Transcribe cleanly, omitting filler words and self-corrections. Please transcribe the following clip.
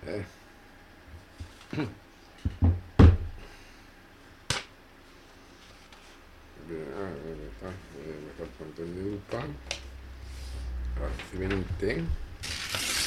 ver. Mejor control de un pan. Ahora, si viene un té.